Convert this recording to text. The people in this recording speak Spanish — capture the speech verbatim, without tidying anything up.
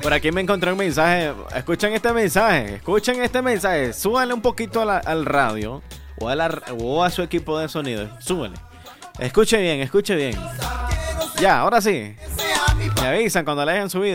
Por aquí me encontré un mensaje. Escuchen este mensaje. Escuchen este mensaje. Súbanle un poquito a la, al radio o a, la, o a su equipo de sonido. Súbanle. Escuche bien, escuche bien. Ya, ahora sí. Me avisan cuando le hayan subido.